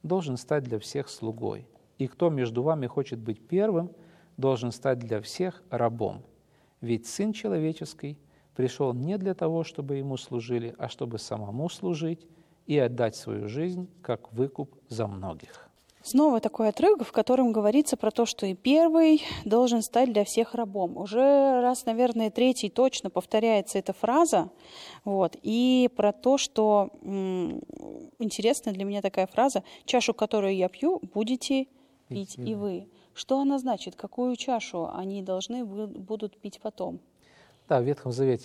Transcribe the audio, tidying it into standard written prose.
должен стать для всех слугой, и кто между вами хочет быть первым, должен стать для всех рабом. Ведь Сын Человеческий пришел не для того, чтобы Ему служили, а чтобы самому служить и отдать свою жизнь как выкуп за многих». Снова такой отрывок, в котором говорится про то, что и первый должен стать для всех рабом. Уже раз, наверное, третий точно повторяется эта фраза. Вот. И про то, что интересная для меня такая фраза: «Чашу, которую я пью, будете пить и вы». Что она значит? Какую чашу они должны будут пить потом? Да, в Ветхом Завете